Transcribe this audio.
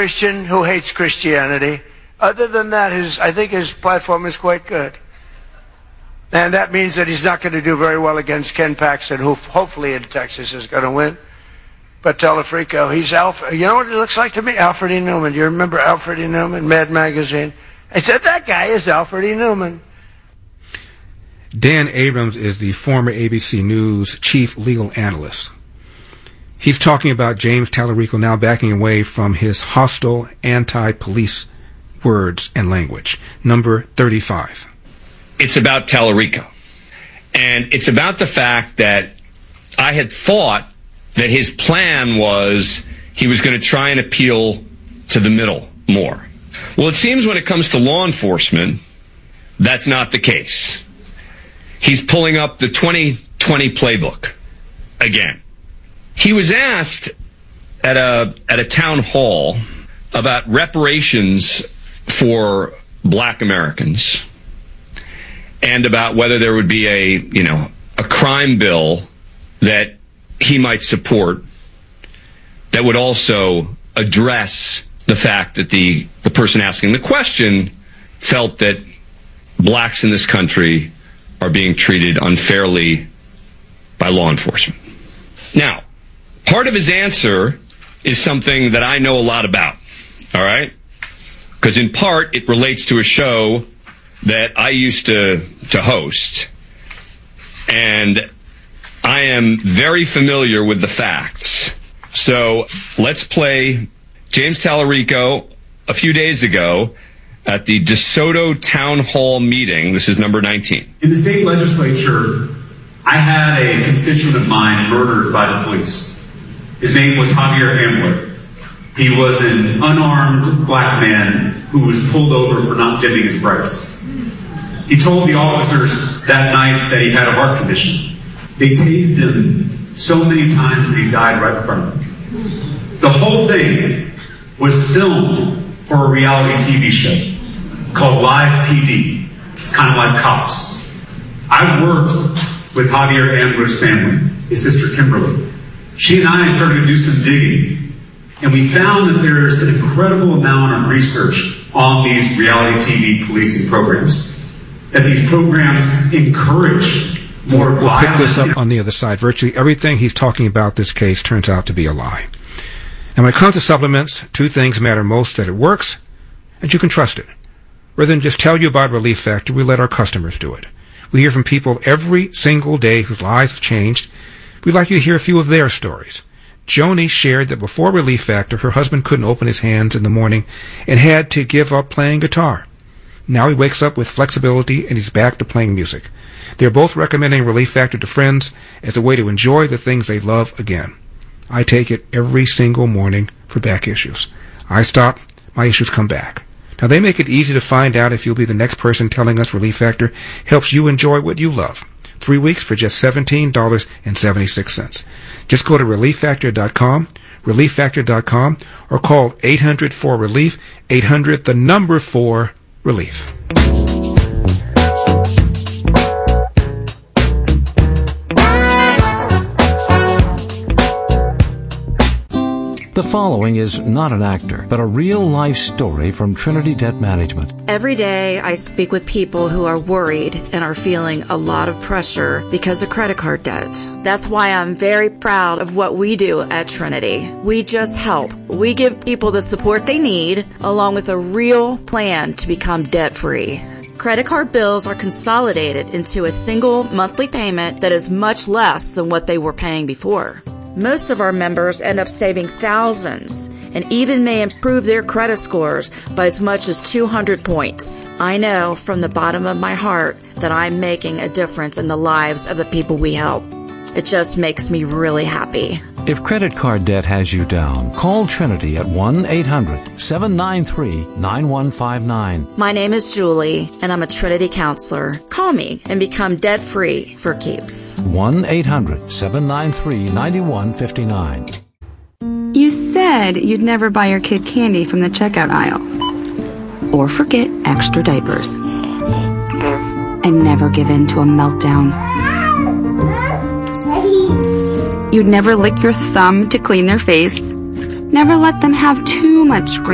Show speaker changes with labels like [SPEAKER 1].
[SPEAKER 1] Christian who hates Christianity. Other than that, I think his platform is quite good. And that means that he's not going to do very well against Ken Paxton, who hopefully in Texas is going to win. But Telefrico, he's Alfred. You know what he looks like to me? Alfred E. Newman. Do you remember Alfred E. Newman, Mad Magazine? I said, that guy is Alfred E. Newman.
[SPEAKER 2] Dan Abrams is the former ABC News chief legal analyst. He's talking about James Talarico now backing away from his hostile anti-police words and language. Number 35.
[SPEAKER 3] It's about Talarico. And it's about the fact that I had thought that his plan was he was going to try and appeal to the middle more. Well, it seems when it comes to law enforcement, that's not the case. He's pulling up the 2020 playbook again. He was asked at a town hall about reparations for black Americans and about whether there would be a crime bill that he might support that would also address the fact that the person asking the question felt that blacks in this country are being treated unfairly by law enforcement. Now, part of his answer is something that I know a lot about, all right? Because in part, it relates to a show that I used to host. And I am very familiar with the facts. So let's play James Talarico a few days ago at the DeSoto Town Hall meeting. This is number 19.
[SPEAKER 4] In the state legislature, I had a constituent of mine murdered by the police. His name was Javier Ambler. He was an unarmed black man who was pulled over for not dimming his brights. He told the officers that night that he had a heart condition. They tased him so many times that he died right in front of them. The whole thing was filmed for a reality TV show called Live PD. It's kind of like Cops. I worked with Javier Ambler's family, his sister Kimberly. She and I started to do some digging, and we found that there's an incredible amount of research on these reality TV policing programs. That these programs encourage more violence.
[SPEAKER 2] We'll pick this up on the other side. Virtually everything he's talking about this case turns out to be a lie. And when it comes to supplements, two things matter most: that it works and you can trust it. Rather than just tell you about Relief Factor, we let our customers do it. We hear from people every single day whose lives have changed. We'd like you to hear a few of their stories. Joni shared that before Relief Factor, her husband couldn't open his hands in the morning and had to give up playing guitar. Now he wakes up with flexibility and he's back to playing music. They're both recommending Relief Factor to friends as a way to enjoy the things they love again. I take it every single morning for back issues. I stop, my issues come back. Now they make it easy to find out if you'll be the next person telling us Relief Factor helps you enjoy what you love. 3 weeks for just $17.76. Just go to ReliefFactor.com, ReliefFactor.com, or call 800-4-RELIEF, 800-4-RELIEF.
[SPEAKER 5] The following is not an actor, but a real-life story from Trinity Debt Management.
[SPEAKER 6] Every day I speak with people who are worried and are feeling a lot of pressure because of credit card debt. That's why I'm very proud of what we do at Trinity. We just help. We give people the support they need, along with a real plan to become debt-free. Credit card bills are consolidated into a single monthly payment that is much less than what they were paying before. Most of our members end up saving thousands and even may improve their credit scores by as much as 200 points. I know from the bottom of my heart that I'm making a difference in the lives of the people we help. It just makes me really happy.
[SPEAKER 5] If credit card debt has you down, call Trinity at 1-800-793-9159.
[SPEAKER 6] My name is Julie, and I'm a Trinity counselor. Call me and become debt-free for keeps.
[SPEAKER 5] 1-800-793-9159.
[SPEAKER 7] You said you'd never buy your kid candy from the checkout aisle. Or forget extra diapers. And never give in to a meltdown. You'd never lick your thumb to clean their face. Never let them have too much screen